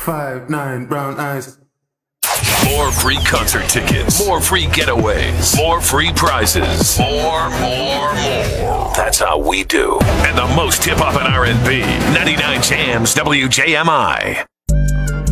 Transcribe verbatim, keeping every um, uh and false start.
five nine brown eyes. More free concert tickets, more free getaways, more free prizes, more, more, more. That's how we do. And the most hip-hop and R and B. ninety-nine Jams W J M I.